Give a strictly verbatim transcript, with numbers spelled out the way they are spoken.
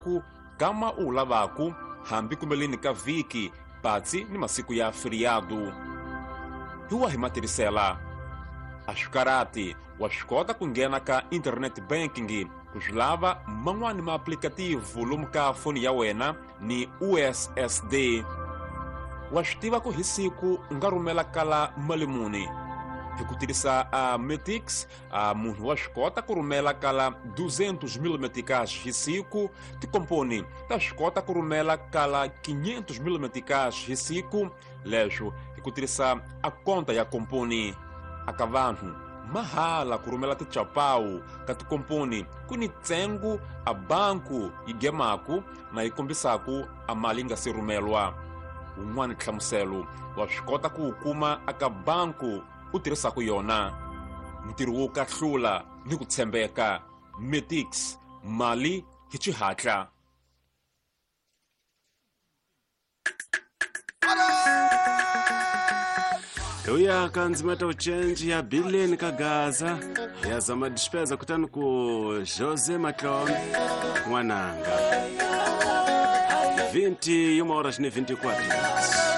siku kama ulavaku hambi kumelini ka viki patsi ni masiku ya feriado. Hiwa himatirisela ashukarati washikota kungena ka internet banking kujilava mangwani ma aplicativo lumu ka foni ya wena ni U S S D. Washtiva ku hisiku ngarumela kala malimuni hikutirisa a Metix a munhu washikota kurumela kala duzentos mil meticais hisiku ti komponi ta shikota kurumela kala quinhentos mil meticais hisiku lejo hikutirisa a conta ya komponi akavanhu mahala kurumela ti chapau kati komponi kuni tsengu a banku igemaku na ikombisaku a malinga sirumelwa un'wana tlhamuselo wa swikota ku hukuma aka banku u tirhisaku yona ntirho wo kahlula ni ku tshembeka. Metix, mali hi xihatla. Uya kanzimata uchenji ya billion kagaza ya zama despesa kutani ku Jose Matlon mwananga vinte horas ni vinte e quatro.